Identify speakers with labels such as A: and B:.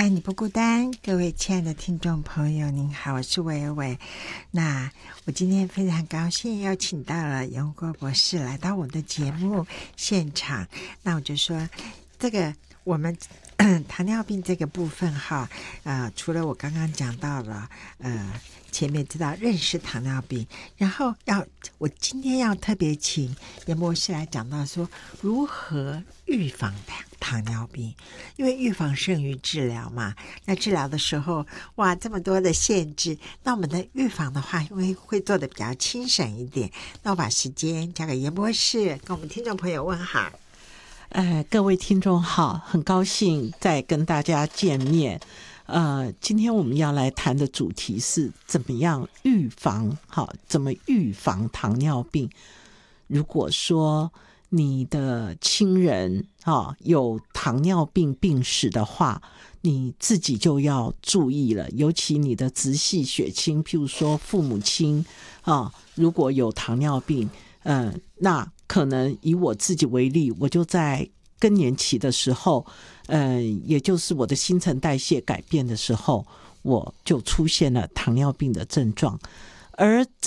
A: 爱你不孤单，各位亲爱的听众朋友您好，我是伟伟。那我今天非常高兴邀请到了杨国博士来到我的节目现场。那我就说这个我们糖尿病这个部分哈，除了我刚刚讲到了前面知道认识糖尿病，然后我今天要特别请严博士来讲到说如何预防糖尿病，因为预防胜于治疗嘛。那治疗的时候，哇，这么多的限制，那我们的预防的话，因为会做的比较轻省一点。那我把时间交给严博士，跟我们听众朋友问好。
B: 各位听众好，很高兴再跟大家见面。今天我们要来谈的主题是怎么样预防，怎么预防糖尿病。如果说你的亲人有糖尿病病史的话，你自己就要注意了，尤其你的直系血亲，譬如说父母亲如果有糖尿病，那可能以我自己为例，我就在更年期的时候，也就是我的新陈代谢改变的时候，我就出现了糖尿病的症状。而